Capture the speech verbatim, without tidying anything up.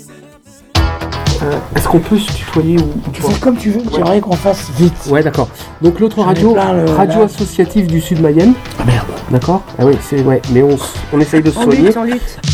Euh, Est-ce qu'on peut se tutoyer ou Tu fais comme tu veux, j'aimerais qu'on fasse vite. Ouais, d'accord. Donc l'autre J'en ai radio, plein, le- radio là. associative du Sud Mayenne. Ah merde. D'accord. Ah oui, c'est ouais, mais on, s- on essaye de se En soigner. lutte, en lutte.